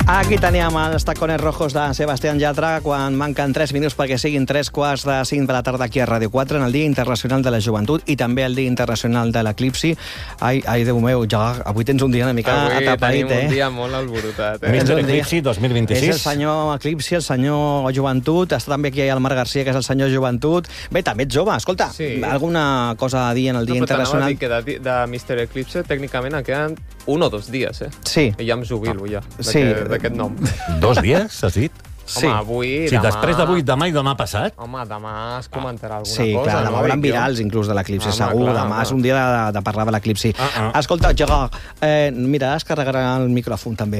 Aquí teníem els tacones rojos de Sebastián Yatra quan manquen 3 minuts perquè siguin 3:45 de la tarda aquí a Ràdio 4 en el Dia Internacional de la Joventut i també el Dia Internacional de l'Eclipsi. Ai, Déu meu, ja, avui tens un dia una mica atapeït, Avui tenim un dia molt alborotat. Mr. Eclipsi 2026. És el senyor Eclipsi, el senyor Joventut, està també aquí el Marc Garcia, que és el senyor Joventut. Bé, també ets jove, escolta, Sí. Alguna cosa a dir en el Dia Internacional? No, però que de Mr. Eclipse tècnicament en queden 1 o 2 dies, Sí. I ja em jubilo, ja, Sí. d'aquest nom. 2 dies, has dit? Sí. Home, avui, Sí, demà... després d'avui, demà i demà passat? Home, demà es comentarà alguna Sí, cosa. clar, demà no? hauran Dic jo. virals inclús de l'eclipsi, Home, segur. clar, Demà és home. un dia de parlar de l'eclipsi. Escolta, Gerard, mira, es carregarà el micròfon també.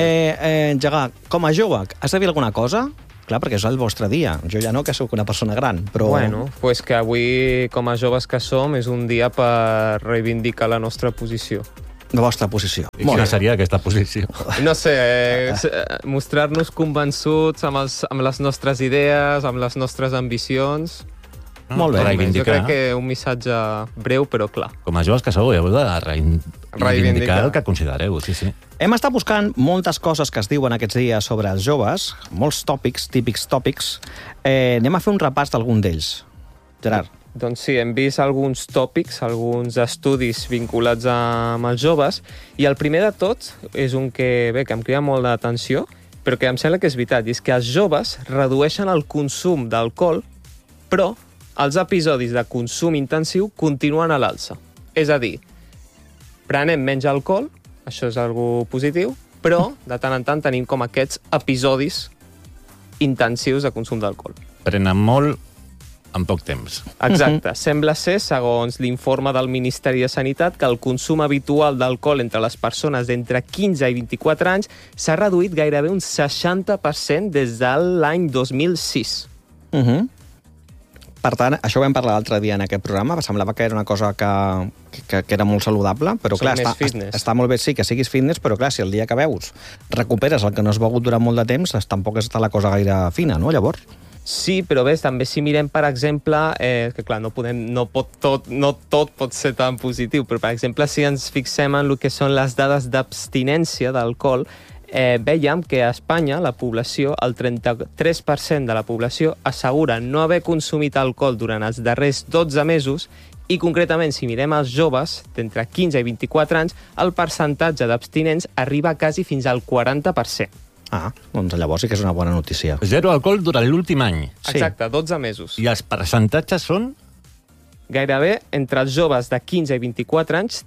Gerard, com a jove, has de dir alguna cosa? Clar, perquè és el vostre dia. Jo ja no, que sóc una persona gran, però... Bueno, pues que avui, com a joves que som, és un dia per reivindicar la nostra posició. La vostra posició. I quina seria aquesta posició? No sé, mostrar-nos convençuts amb les nostres idees, amb les nostres ambicions. Molt bé. Jo Reivindicar. crec que un missatge breu però clar. Com a joves que sou, heu de reivindicar el que considereu, sí. Hem estat buscant moltes coses que es diuen aquests dies sobre els joves, molts tòpics, típics tòpics. Anem a fer un repàs d'algun d'ells. Gerard. Doncs sí, hem vist alguns tòpics, alguns estudis vinculats amb els joves, i el primer de tots és un que em crida molt d'atenció, però que em sembla que és veritat, i és que els joves redueixen el consum d'alcohol, però els episodis de consum intensiu continuen a l'alça. És a dir, prenem menys alcohol, això és algo positiu, però de tant en tant tenim com aquests episodis intensius de consum d'alcohol. Prenen molt en poc temps. Exacte. Sembla ser, segons l'informe del Ministeri de Sanitat, que el consum habitual d'alcohol entre les persones d'entre 15 i 24 anys s'ha reduït gairebé un 60% des de l'any 2006. Per tant, això ho vam parlar l'altre dia en aquest programa, semblava que era una cosa que era molt saludable, però Som clar, més fitness. està molt bé, sí, que siguis fitness, però clar, si el dia que veus recuperes el que no has begut durant molt de temps, tampoc està la cosa gaire fina, no, llavors? Sí, però bé, també si mirem, per exemple, que clar, no tot pot ser tan positiu, però per exemple, si ens fixem en el que són les dades d'abstinència d'alcohol, veiem que a Espanya la població, el 33% de la població assegura no haver consumit alcohol durant els darrers 12 mesos i concretament, si mirem els joves d'entre 15 i 24 anys, el percentatge d'abstinents arriba quasi fins al 40%. Doncs llavors sí que és una bona notícia. Zero alcohol durant l'últim any. Sí. Exacte, 12 mesos. I els percentatges són? Gairebé, entre els joves de 15 i 24 anys,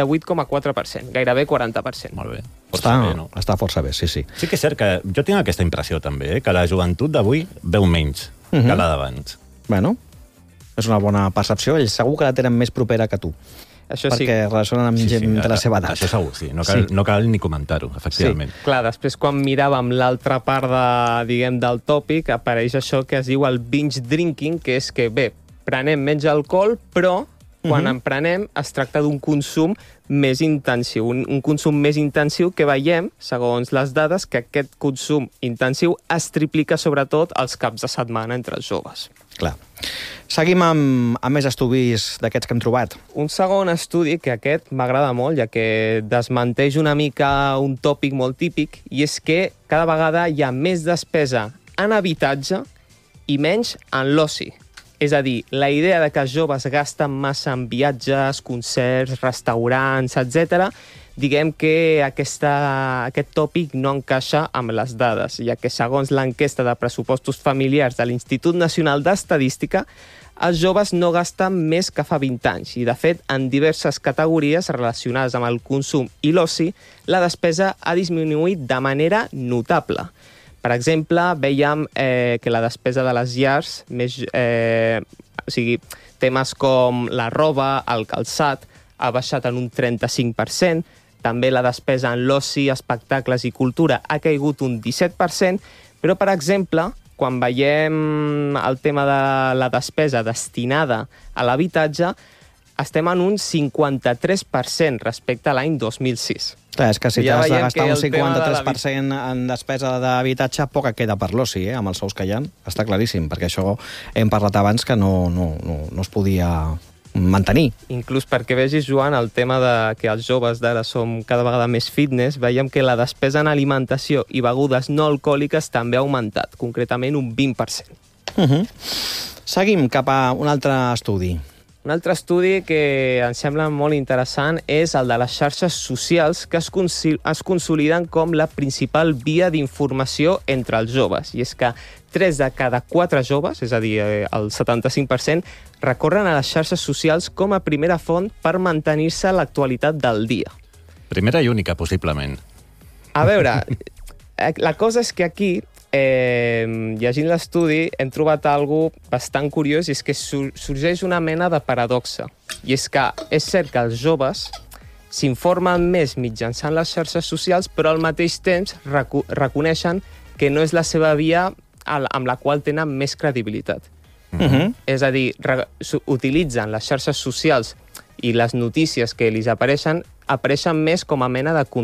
38,4%, gairebé 40%. Molt bé. Està força bé, sí. Sí que és cert que jo tinc aquesta impressió també, que la joventut d'avui veu menys que la d'abans. Bueno, és una bona percepció. Ells segur que la tenen més propera que tu. Això sí. Perquè relacionen amb gent de la seva edat. Això segur, sí. No cal ni comentar-ho, efectivament. Sí, clar, després quan miràvem l'altra part del tòpic, apareix això que es diu el binge drinking, que és que, bé, prenem menys alcohol, però quan en prenem es tracta d'un consum més intensiu. Un consum més intensiu que veiem, segons les dades, que aquest consum intensiu es triplica sobretot els caps de setmana entre els joves. Clar. Seguim amb més estudis d'aquests que hem trobat. Un segon estudi, que aquest m'agrada molt, ja que desmenteix una mica un tòpic molt típic, i és que cada vegada hi ha més despesa en habitatge i menys en l'oci. És a dir, la idea de que els joves gasten massa en viatges, concerts, restaurants, etc., diguem que aquest tòpic no encaixa amb les dades, ja que segons l'enquesta de pressupostos familiars de l'Institut Nacional d'Estadística, els joves no gasten més que fa 20 anys i, de fet, en diverses categories relacionades amb el consum i l'oci, la despesa ha disminuït de manera notable. Per exemple, veiem que la despesa de les llars, temes com la roba, el calçat, ha baixat en un 35%, també la despesa en l'oci, espectacles i cultura ha caigut un 17%, però, per exemple, quan veiem el tema de la despesa destinada a l'habitatge, estem en un 53% respecte a l'any 2006. Clar, és que si Ja t'has de veiem gastar que un el tema de 53% en despesa d'habitatge, poca queda per l'oci, amb els sous que hi ha. Està claríssim, perquè això hem parlat abans que no es podia mantenir. Inclús perquè vegis, Joan, el tema de que els joves d'ara som cada vegada més fitness, veiem que la despesa en alimentació i begudes no alcohòliques també ha augmentat, concretament un 20%. Seguim cap a un altre estudi. Un altre estudi que ens sembla molt interessant és el de les xarxes socials, que es consoliden com la principal via d'informació entre els joves. I és que 3 de cada 4 joves, és a dir, el 75%, recorren a les xarxes socials com a primera font per mantenir-se a l'actualitat del dia. Primera i única, possiblement. A veure, la cosa és que aquí, llegint l'estudi, hem trobat algo bastant curiós, i és que sorgeix una mena de paradoxa. I és que és cert que els joves s'informen més mitjançant les xarxes socials, però al mateix temps reconeixen que no és la seva via amb la qual tenen més credibilitat. És a dir, utilitzen les xarxes socials i les notícies que els apareixen més com a mena de